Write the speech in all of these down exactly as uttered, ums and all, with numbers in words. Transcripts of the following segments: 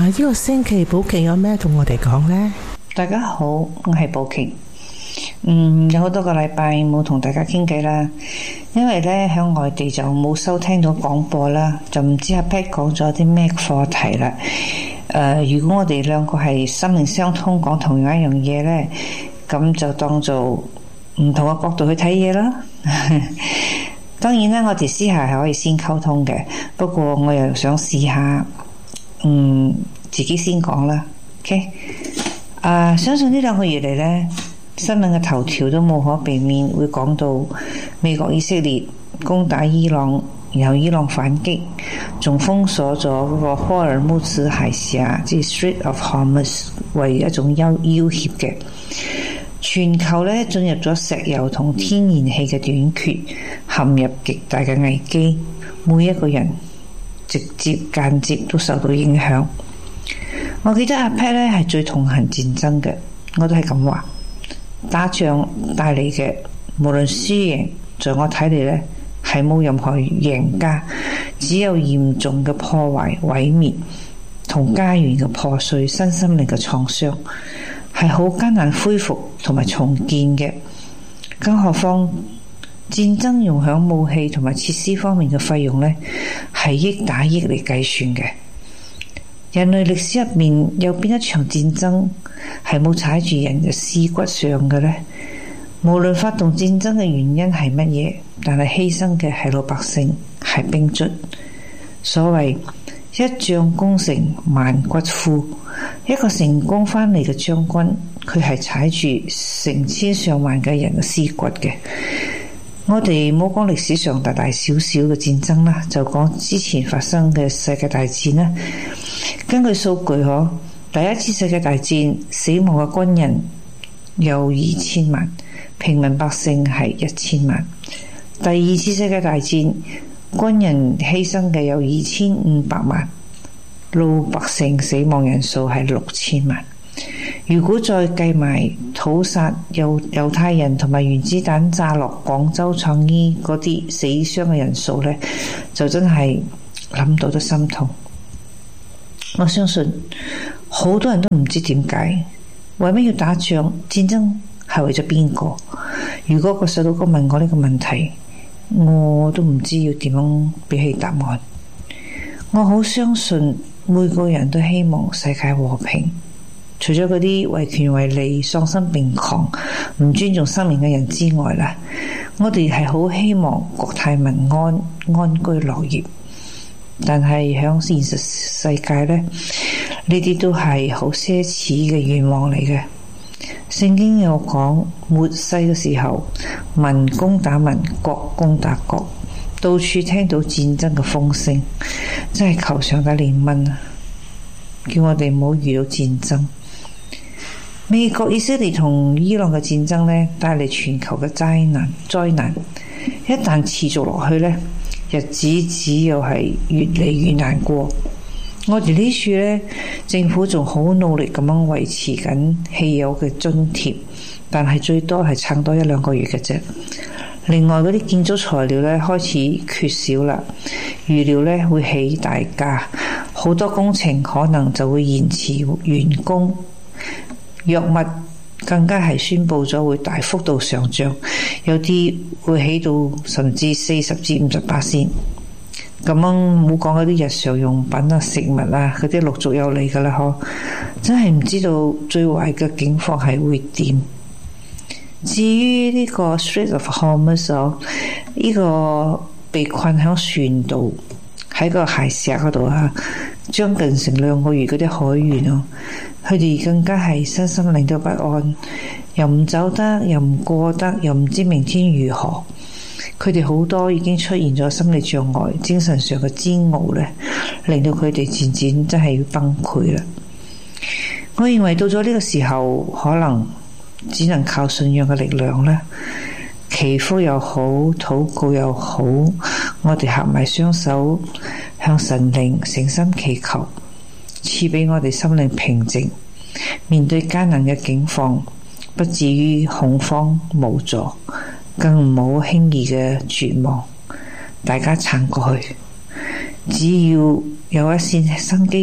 呢、這個星期寶瓊有咩同我哋講呢？ 大家好，我係寶瓊。嗯，有好多個禮拜冇同大家傾偈啦，因為咧喺外地就冇收聽到廣播啦，就唔知阿 Pat 講咗啲咩課題啦。誒、呃，如果我哋兩個係心靈相通，講同樣一樣嘢咧，咁就當做唔同嘅角度去睇嘢啦。當然啦，我哋私下係可以先溝通嘅，不過我又想試下，嗯，自己先講啦。OK， 啊、呃，相信呢兩個月嚟咧，新聞嘅頭條都無可避免會講到美國以色列攻打伊朗，然後伊朗反擊，仲封鎖咗嗰個霍爾木茲海峽，即係 Strait of Hormuz 為一種要要挾嘅。全球咧進入咗石油同天然氣嘅短缺，陷入極大嘅危機，每一個人直接間接都受到影響。我記得阿 Pat 咧係最痛恨戰爭嘅，我都係咁話。打仗帶嚟嘅無論輸贏，在我睇嚟呢係冇任何贏家，只有嚴重嘅破壞毀滅同家園嘅破碎，身心靈嘅創傷係好艱難恢復同埋重建嘅。更何況戰爭用響武器同埋設施方面嘅費用呢，係億打億嚟計算嘅。人類歷史入面有邊一場戰爭係冇踩住人嘅屍骨上嘅呢？無論發動戰爭嘅原因係乜嘢，但係犧牲嘅係老百姓，係兵卒。所謂一將功成萬骨枯，一個成功返嚟嘅將軍，佢係踩住成千上萬嘅人嘅屍骨嘅。我哋冇講歷史上大大小小嘅戰爭啦，就講之前發生嘅世界大戰啦。根據數據可，第一次世界大戰死亡嘅軍人有二千萬，平民百姓係一千萬。第二次世界大戰軍人犧牲嘅有二千五百萬，老百姓死亡人數係六千萬。如果再計埋屠殺猶猶太人同埋原子彈炸落廣州創醫嗰啲死傷嘅人數呢，就真係諗到都心痛。我相信好多人都唔知點解，為乜要打仗？戰爭係為咗邊個？如果個細佬哥問我呢個問題，我都唔知要點樣俾起答案。我好相信每個人都希望世界和平，除咗嗰啲為權為利、喪心病狂、唔尊重生命嘅人之外啦，我哋係好希望國泰民安、安居樂業。但係喺現實世界呢，呢啲都係好奢侈嘅願望嚟嘅。聖經有講，末世嘅時候，民攻打民，國攻打國，到處聽到戰爭嘅風聲，真係求上帝憐憫啊！叫我哋唔好遇到戰爭。美國、以色列同伊朗嘅戰爭呢，帶嚟全球嘅災難，災難一旦持續落去呢，日子只有係越嚟越難過。我哋呢處呢，政府仲好努力咁樣維持緊汽油嘅津貼，但係最多係撐多一兩個月嘅啫。另外嗰啲建築材料呢，開始缺少啦，預料呢會起大價，好多工程可能就會延遲完工。藥物更加係宣布咗會大幅度上漲，有啲會起到甚至四十至五十巴仙。咁樣冇講嗰啲日常用品啊、食物啊嗰啲陸續有嚟噶啦，嗬！真係唔知道最壞嘅境況係會點。至於呢個 Strait of Hormuz 呢個被困喺船度喺個海峽嗰度啊，將近成兩個月嗰啲海員啊，佢哋更加係身心靈都不安，又唔走得，又唔過得，又唔知明天如何。佢哋好多已經出現咗心理障礙，精神上嘅煎熬呢，令到佢哋漸漸真係要崩潰啦。我認為到咗呢個時候，可能只能靠信仰嘅力量啦，祈福又好，禱告又好，我哋合埋雙手向神靈誠心祈求，賜俾我哋心靈平靜，面對艱難嘅境況，不至於恐慌無助，更唔好輕易嘅絕望。大家撐過去，只要有一線生機，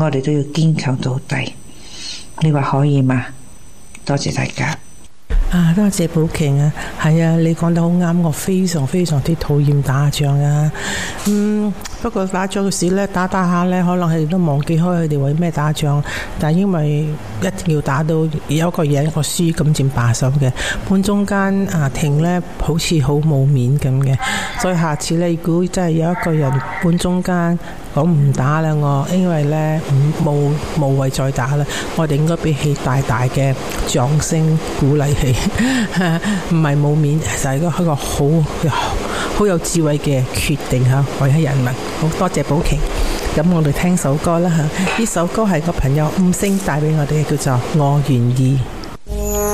我哋都要堅強到底。你話可以嗎？多謝大家。 啊，多謝寶瓊啊，係啊，你講得好啱，我非常非常之討厭打仗啊。嗯，不過打仗嘅時咧，打打下咧，可能佢哋都忘記開佢哋為咩打仗，但係因為一定要打到有一個贏一個輸咁佔把手嘅，半中間啊停咧，好似好冇面咁嘅，所以下次咧，如果真係有一個人半中間講唔打啦，我因為咧唔無無謂再打啦，我哋應該俾起大大嘅掌聲鼓勵佢，唔係冇面，就係一個一個好好有智慧嘅決定嚇，為咗人民。好多謝寶瓊，咁我哋聽首歌啦嚇，呢首歌係個朋友五星帶俾我哋，叫做《我願意》。